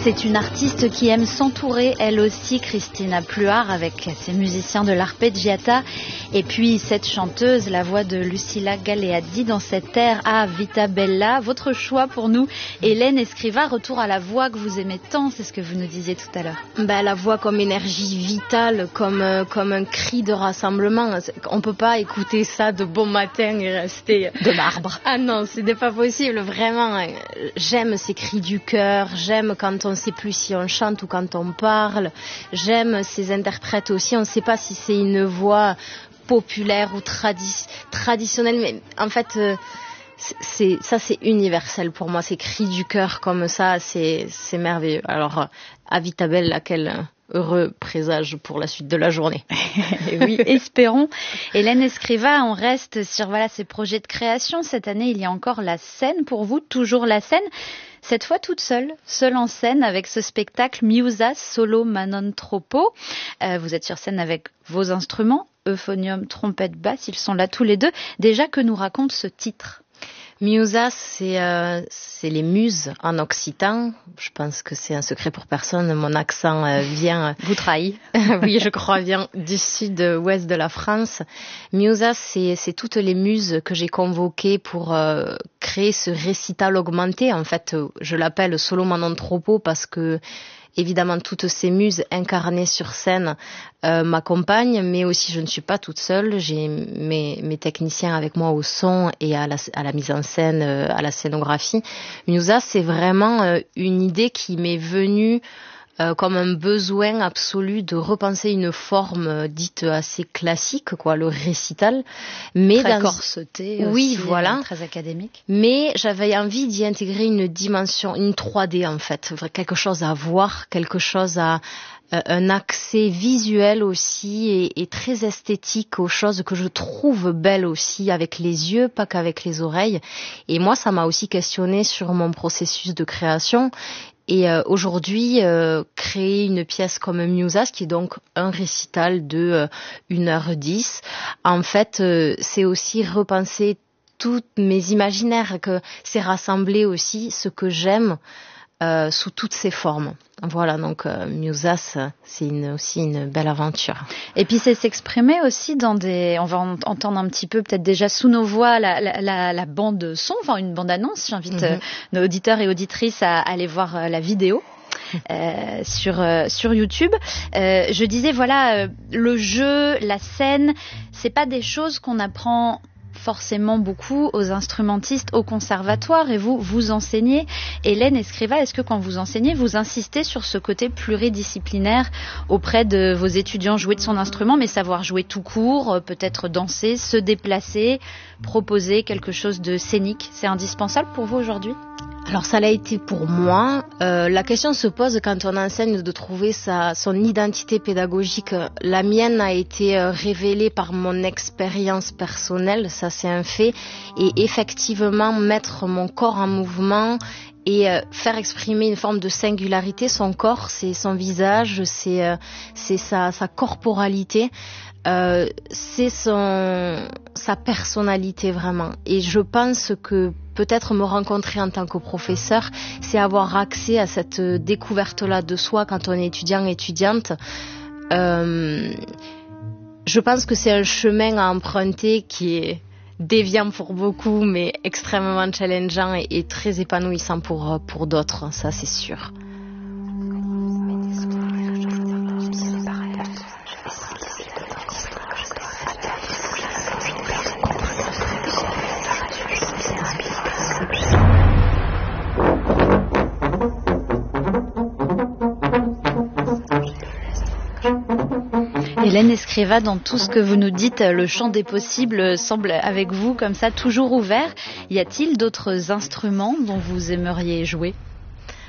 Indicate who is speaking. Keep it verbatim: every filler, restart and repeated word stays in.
Speaker 1: C'est une artiste qui aime s'entourer, elle aussi, Cristina Pluart, avec ses musiciens de l'arpeggiata. Et puis cette chanteuse, la voix de Lucilla Galeazzi dans cet air à Vita Bella. Votre choix pour nous, Hélène Escriva, retour à la voix que vous aimez tant, c'est ce que vous nous disiez tout à l'heure.
Speaker 2: Ben, la voix comme énergie vitale, comme, euh, comme un cri de rassemblement. On ne peut pas écouter ça de bon matin et rester...
Speaker 1: De marbre.
Speaker 2: Ah non, c'est pas possible, vraiment. J'aime ces cris du cœur, j'aime quand on ne sait plus si on chante ou quand on parle. J'aime ces interprètes aussi, on ne sait pas si c'est une voix populaire ou tradi- traditionnelle, mais en fait, euh, c'est, ça c'est universel pour moi, ces cris du cœur comme ça, c'est, c'est merveilleux. Alors, à Vita Bella, quel heureux présage pour la suite de la journée.
Speaker 1: Et oui, espérons. Hélène Escriva, on reste sur voilà, ces projets de création. Cette année, il y a encore la scène pour vous, toujours la scène. Cette fois toute seule, seule en scène avec ce spectacle Musas Solo Ma Non Troppo. Euh, vous êtes sur scène avec vos instruments, euphonium, trompette, basse, ils sont là tous les deux. Déjà, que nous raconte ce titre ?
Speaker 2: Musas, c'est, euh, c'est les muses en occitan. Je pense que c'est un secret pour personne. Mon accent euh, vient...
Speaker 1: Vous trahit.
Speaker 2: Oui, je crois, vient du sud-ouest de la France. Musas, c'est, c'est toutes les muses que j'ai convoquées pour euh, créer ce récital augmenté. En fait, je l'appelle Solo Ma Non Troppo parce que évidemment, toutes ces muses incarnées sur scène euh, m'accompagnent, mais aussi je ne suis pas toute seule. J'ai mes, mes techniciens avec moi au son et à la, à la mise en scène, euh, à la scénographie. Musas, c'est vraiment euh, une idée qui m'est venue euh, comme un besoin absolu de repenser une forme euh, dite assez classique, quoi, le récital. Mais
Speaker 1: très
Speaker 2: dans...
Speaker 1: corseté,
Speaker 2: oui,
Speaker 1: aussi,
Speaker 2: voilà.
Speaker 1: euh, très académique.
Speaker 2: Mais j'avais envie d'y intégrer une dimension, une trois D en fait, quelque chose à voir, quelque chose à euh, un accès visuel aussi et, et très esthétique aux choses que je trouve belles aussi avec les yeux, pas qu'avec les oreilles. Et moi, ça m'a aussi questionné sur mon processus de création. Et euh, aujourd'hui, euh, créer une pièce comme Musas, qui est donc un récital de euh, une heure dix, en fait, euh, c'est aussi repenser tous mes imaginaires, que c'est rassembler aussi ce que j'aime euh, sous toutes ses formes. Voilà, donc euh, Musas, c'est une, aussi une belle aventure.
Speaker 1: Et puis c'est s'exprimer aussi dans des... On va en, entendre un petit peu peut-être déjà sous nos voix la, la, la, la bande son, enfin une bande-annonce. J'invite mm-hmm. euh, nos auditeurs et auditrices à, à aller voir euh, la vidéo. Euh, sur euh, sur YouTube. Euh, je disais voilà, euh, le jeu, la scène, c'est pas des choses qu'on apprend forcément beaucoup aux instrumentistes au conservatoire, et vous, vous enseignez. Hélène Escriva, est-ce que quand vous enseignez, vous insistez sur ce côté pluridisciplinaire auprès de vos étudiants, jouer de son instrument, mais savoir jouer tout court, peut-être danser, se déplacer, proposer quelque chose de scénique? C'est indispensable pour vous aujourd'hui ?
Speaker 2: Alors ça l'a été pour moi. Euh, la question se pose quand on enseigne de trouver sa, son identité pédagogique. La mienne a été révélée par mon expérience personnelle, ça c'est un fait. Et effectivement, mettre mon corps en mouvement et euh, faire exprimer une forme de singularité, son corps, c'est son visage, c'est, euh, c'est sa, sa corporalité. Euh, c'est son, sa personnalité vraiment. Et je pense que peut-être me rencontrer en tant que professeur, c'est avoir accès à cette découverte-là de soi quand on est étudiant, étudiante. Euh, je pense que c'est un chemin à emprunter qui est déviant pour beaucoup, mais extrêmement challengeant et, et très épanouissant pour, pour d'autres, ça c'est sûr.
Speaker 1: Hélène Escriva, dans tout ce que vous nous dites, le champ des possibles semble avec vous comme ça toujours ouvert. Y a-t-il d'autres instruments dont vous aimeriez jouer ?